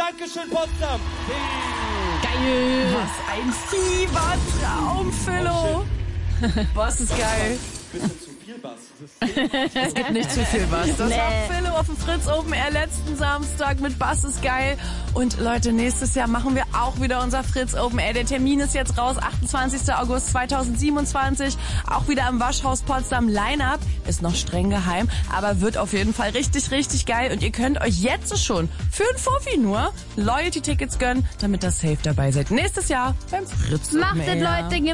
Dankeschön, Potsdam. Geil. Was ein Fiebertraum, Philo. Was ist geil. Bisschen zu viel Bass. Es gibt nicht zu viel Bass. Das war Philo auf dem Fritz Open Air letzten Samstag mit Bass ist geil. Und Leute, nächstes Jahr machen wir auch wieder unser Fritz Open Air. Der Termin ist jetzt raus, 28. August 2027. Auch wieder am Waschhaus Potsdam. Line-Up ist noch streng geheim, aber wird auf jeden Fall richtig, richtig geil. Und ihr könnt euch jetzt schon für ein Fuffi nur Loyalty-Tickets gönnen, damit ihr safe dabei seid. Nächstes Jahr beim Fritz Open Air. Macht es, Leute.